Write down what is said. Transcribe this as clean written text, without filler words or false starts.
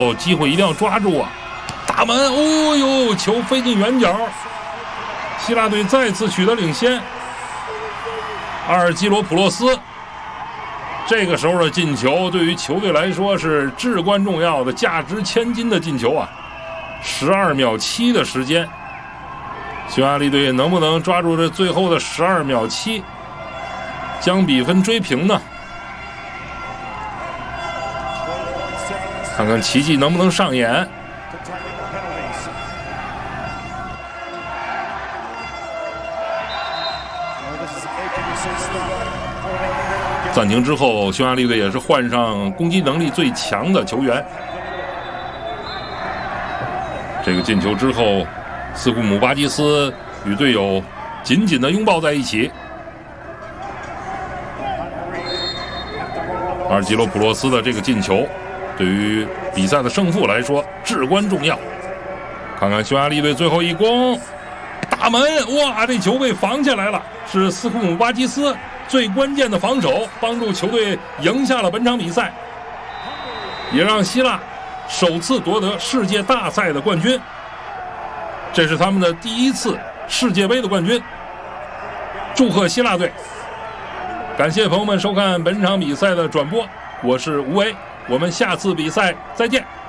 哦，机会一定要抓住啊！大门，哦呦，球飞进远角，希腊队再次取得领先。阿尔基罗普洛斯这个时候的进球，对于球队来说是至关重要的、价值千金的进球啊！12秒7的时间，匈牙利队能不能抓住这最后的12秒7，将比分追平呢？看看奇迹能不能上演。暂停之后，匈牙利队也是换上攻击能力最强的球员。这个进球之后，斯库姆巴基斯与队友紧紧地拥抱在一起。阿尔基罗普洛斯的这个进球对于比赛的胜负来说至关重要。看看匈牙利队最后一攻，大门，哇，这球被防下来了，是斯库姆巴基斯最关键的防守，帮助球队赢下了本场比赛，也让希腊首次夺得世界大赛的冠军，这是他们的第1次世界杯的冠军。祝贺希腊队！感谢朋友们收看本场比赛的转播，我是吴为，我们下次比赛再见。